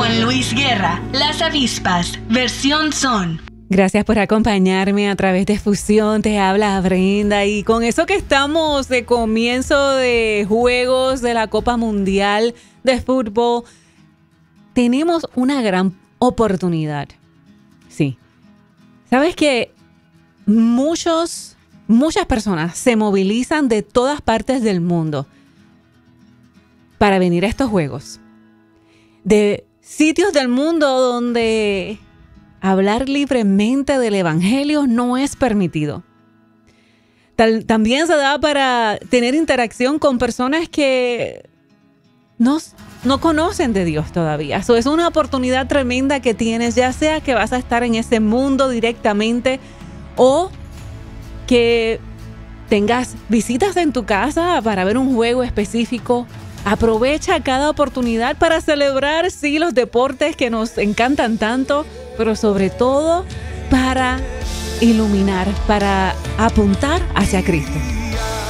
Con Luis Guerra, Las Avispas, versión son. Gracias por acompañarme a través de Fusión. Te habla Brenda. Y con eso que estamos de comienzo de juegos de la Copa Mundial de Fútbol, tenemos una gran oportunidad. Sí. ¿Sabes que muchas personas se movilizan de todas partes del mundo para venir a estos juegos? De sitios del mundo donde hablar libremente del evangelio no es permitido. También se da para tener interacción con personas que no conocen de Dios todavía. Eso es una oportunidad tremenda que tienes, ya sea que vas a estar en ese mundo directamente o que tengas visitas en tu casa para ver un juego específico. Aprovecha cada oportunidad para celebrar, sí, los deportes que nos encantan tanto, pero sobre todo para iluminar, para apuntar hacia Cristo.